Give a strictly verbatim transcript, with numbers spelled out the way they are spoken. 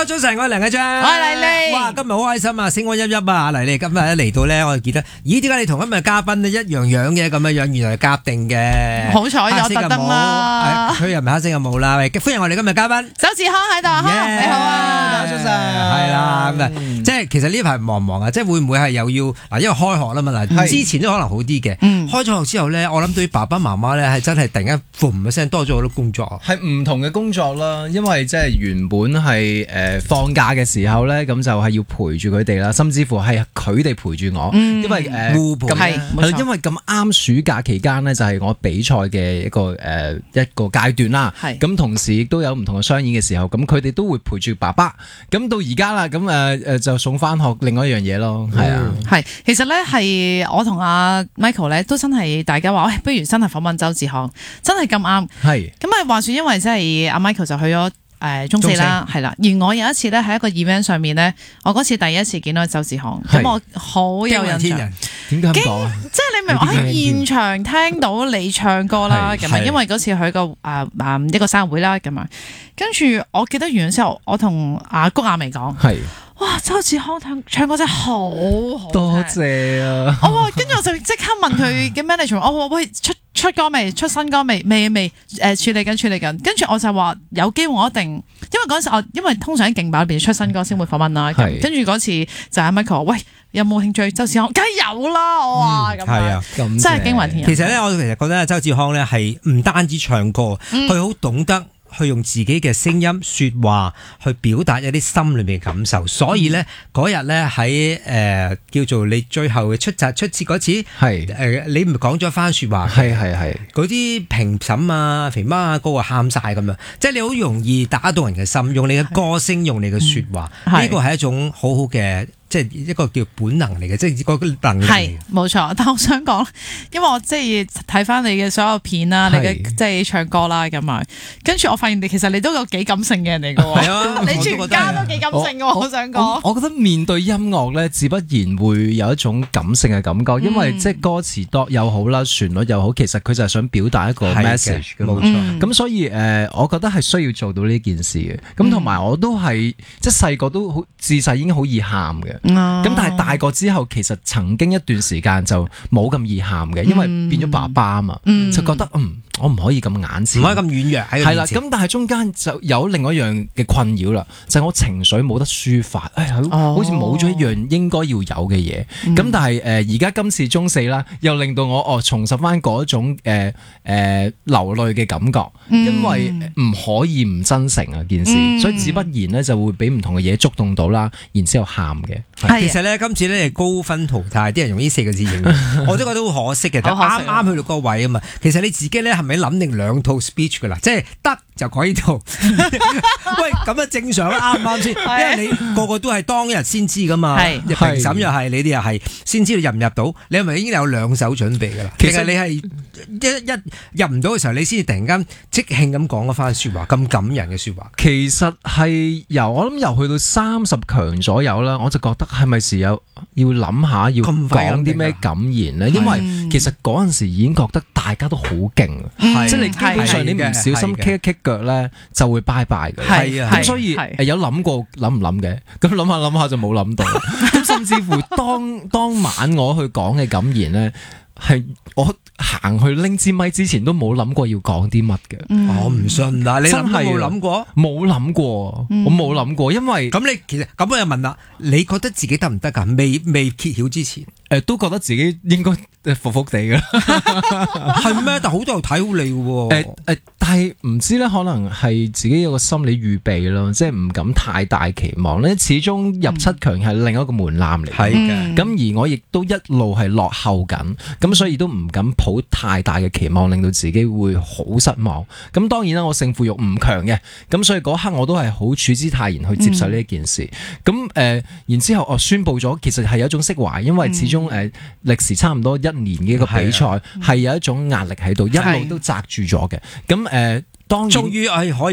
早晨，我係梁繼章， 我係麗麗。 哇，今日好開心啊，星光熠熠啊，麗麗今日一嚟到咧，我就記得，咦，點解你同今日嘉賓咧一樣樣嘅咁樣樣？原來係夾定嘅。 好彩有特登啦， 佢又唔係黑色嘅冇啦。喂，歡迎我哋今日嘉賓周志康喺度，你好啊， 早晨，係啦，咁啊，即係其實呢排忙唔忙啊？即係會唔會係又要嗱，因為開學啦嘛嗱，之前都可能好啲嘅，開咗學之後咧，我諗對於爸爸媽媽咧係真係突然間嘭一聲多咗好多工作， 係唔同嘅工作啦，因為即係原本係誒放假嘅時候咧，咁就係要陪住佢哋啦，甚至乎係佢哋陪住我，因為誒互陪係係因為咁啱暑假期間呢，就係我比賽嘅一個誒一個階段啦，咁同時亦都有唔同嘅商演嘅時候，咁佢哋都會陪住爸爸，咁到而家啦，咁誒誒就送翻學另外一樣嘢咯，係啊， 係其實咧係我同阿 Michael 咧都真係大家話，喂，不如真係訪問周志康，真係咁啱， 係咁啊話說因為即係阿 Michael 就去咗。誒中四啦，係啦。而我有一次咧喺一個 event 上面咧，我嗰次第一次見到周志康，咁我好有印象。 點解咁講啊？ 即係你明我喺現場聽到你唱歌啦，咁啊，因為嗰次去個誒誒一個生日會啦，咁啊，跟住我記得完咗之後，我同阿谷亞薇講， 係哇，周志康唱唱歌真係好好， 多謝啊！ 我話跟住我就即刻問佢嘅 manager，我話喂出。出歌未？出新歌未？未未？誒、呃、處理緊，處理緊。跟住我就話有機會我一定，因為嗰陣時我因為通常喺勁爆裏邊出新歌先會訪問啦。跟住嗰次就係 Michael 喂，有冇興趣周志康？梗係有啦，我話咁、嗯、樣，啊、真係驚為天人。 其實咧，我其實覺得周志康咧係唔單止唱歌，佢好、嗯、懂得。去用自己嘅聲音說話去表達一啲心裏面嘅感受，所以咧嗰日咧喺誒叫做你最後嘅出集出節嗰次，係誒、呃、你唔係講咗番說話， 係係係嗰啲評審啊、肥媽啊、哥啊喊晒咁樣，即係你好容易打動人嘅心，用你嘅歌聲，用你嘅說話，呢個係一種好好嘅。即係一個叫本能嚟嘅，即係個能力。係冇錯，但我想講，因為我即係睇翻你嘅所有片啦，你嘅即係唱歌啦咁啊，跟住我發現你其實你都有幾感性嘅人嚟嘅喎。係啊，你全家都幾感性嘅，我想講。 我覺得面對音樂咧，自不然會有一種感性嘅感覺，因為即係歌詞多又好啦，旋律又好，其實佢就係想表達一個 message 嘅。冇錯。咁所以誒，我覺得係需要做到呢件事嘅。咁同埋我都係即係細個都好自細已經好易喊嘅。咁、嗯、但係大個之後，其實曾經一段時間就冇咁易喊嘅，因為變咗爸爸啊嘛，嗯、就覺得嗯，我唔可以咁眼前， 唔可以咁軟弱喺佢面前。係啦， 咁但係中間就有另外一樣嘅困擾啦，就係、是、我情緒冇得抒發，哎、好似冇咗一樣應該要有嘅嘢。咁、嗯、但係誒而家今次中四啦，又令到我哦重拾翻嗰種誒誒、呃呃、流淚嘅感覺，因為唔可以唔真誠啊件事，嗯、所以自不然咧就會俾唔同嘅嘢觸動到啦，然之後喊嘅。 其實咧，今次咧係高分淘汰，啲人用呢四個字形容，我都覺得好可惜嘅。啱啱去到個位啊嘛，其實你自己咧係咪諗定兩套 speech 噶啦？即係得就講呢套。喂，咁啊正常啱唔啱先？因為你個個都係當日先知噶嘛，評審又係，你哋又係先知道入唔入到，你係咪已經有兩手準備噶啦？其實你係一一入唔到嘅時候，你先至突然間即興咁講一番說話，咁感人嘅說話。 其實係由我諗由去到三十強左右啦，我就覺得係咪時有要諗下要講啲咩感言咧？因為其實嗰陣時已經覺得大家都好勁，即係你基本上你唔小心棘一棘腳咧就會拜拜嘅。係啊，咁所以有諗過諗唔諗嘅，咁諗下諗下就冇諗到。咁甚至乎當當晚我去講嘅感言咧，係我行去拎支咪之前都冇諗過要講啲乜嘅。 嗯、 我唔信啦，你諗都冇諗過？冇諗過， 嗯、我冇諗過，因為咁你其實咁我又問啦，你覺得自己得唔得噶？未未揭曉之前，誒、 呃、都覺得自己應該服服地嘅， 係咩？但好多人睇好你嘅，誒誒、 呃，但係唔知咧，可能係自己有個心理預備咯，即係唔敢太大期望咧。始終入七強係另一個門檻嚟，係嘅。咁而我亦都一路係落後緊，咁所以都唔敢抱太大嘅期望，令到自己會好失望。咁當然啦，我勝負欲唔強嘅，咁所以嗰刻我都係好處之泰然去接受呢一件事。咁誒、嗯呃，然之後我宣佈咗，其實係有一種釋懷，因為始終誒歷時差唔多一年嘅一個比賽，係、嗯、有一種壓力喺度，一路都紮住咗嘅。咁誒、呃，當然終於係可以。